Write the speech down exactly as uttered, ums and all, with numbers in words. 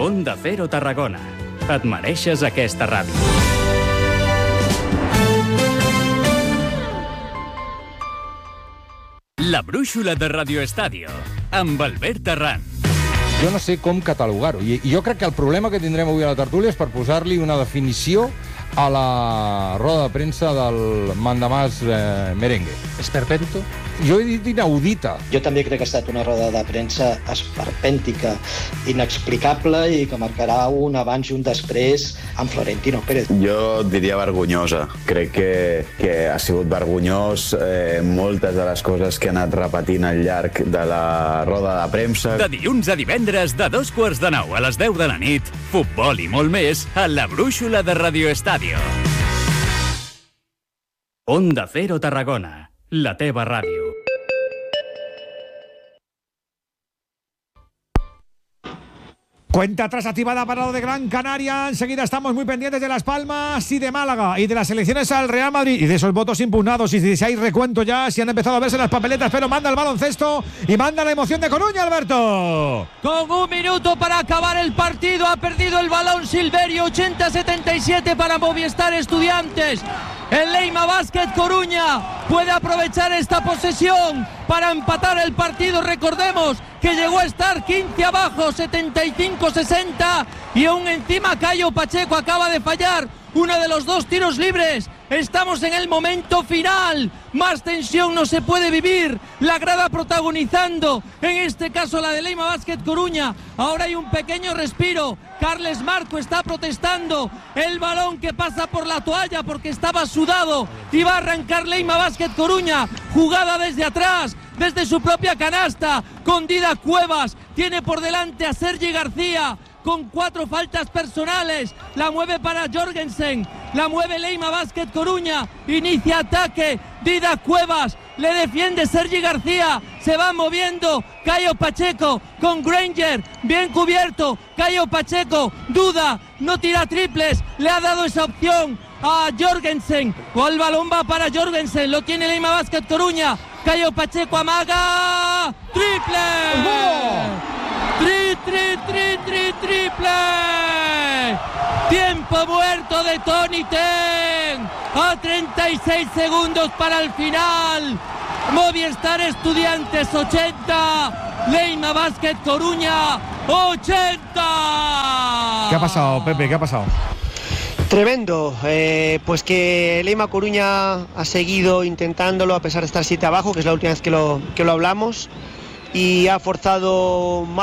Onda Cero Tarragona. Et mereixes aquesta ràdio. La brúixola de Radio Estadio, amb Albert Arran. Jo no sé com catalogar-ho. I jo crec que el problema que tindrem avui a la tertúlia és per posar-li una definició a la roda de premsa del mandamàs eh, merengue. Esperpento? Jo he dit inaudita. Jo també crec que ha estat una roda de premsa esperpèntica, inexplicable i que marcarà un abans i un després amb Florentino Pérez. Jo diria vergonyosa. Crec que, que ha sigut vergonyós eh, moltes de les coses que ha anat repetint al llarg de la roda de premsa. De dilluns a divendres, de dos quarts de nou a les deu de la nit, futbol i molt més a la brúixola de Radio Estadio. Onda Cero Tarragona, la teva ràdio. Cuenta atrás activada para lo de Gran Canaria. Enseguida estamos muy pendientes de Las Palmas y de Málaga y de las elecciones al Real Madrid y de esos votos impugnados y si hay recuento ya, si han empezado a verse las papeletas, pero manda el baloncesto y manda la emoción de Coruña, Alberto. Con un minuto para acabar el partido, ha perdido el balón Silverio, ochenta a setenta y siete para Movistar Estudiantes. El Leima Basket Coruña puede aprovechar esta posesión para empatar el partido. Recordemos que llegó a estar quince abajo, setenta y cinco a sesenta, y aún encima Cayo Pacheco acaba de fallar uno de los dos tiros libres. Estamos en el momento final. Más tensión no se puede vivir. La grada protagonizando, en este caso la de Leima Basket Coruña. Ahora hay un pequeño respiro. Carles Marco está protestando. El balón que pasa por la toalla porque estaba sudado. Y va a arrancar Leima Basket Coruña. Jugada desde atrás, desde su propia canasta, con Dida Cuevas. Tiene por delante a Sergi García con cuatro faltas personales. La mueve para Jorgensen. La mueve Leima Basket Coruña. Inicia ataque. Dida Cuevas. Le defiende Sergi García. Se va moviendo Cayo Pacheco con Granger. Bien cubierto. Cayo Pacheco. Duda. No tira triples. Le ha dado esa opción a Jorgensen. O el balón va para Jorgensen. Lo tiene Leima Basket Coruña. Cayo Pacheco amaga. ¡Triple! ¡Oh! Tri, tri, tri, tri, triple. Tiempo muerto de Tony Ten. A treinta y seis segundos para el final. Movistar Estudiantes ochenta. Leima Basket Coruña ochenta. ¿Qué ha pasado, Pepe? ¿Qué ha pasado? Tremendo, eh, pues que Leima Coruña ha seguido intentándolo a pesar de estar siete abajo, que es la última vez que lo, que lo hablamos, y ha forzado más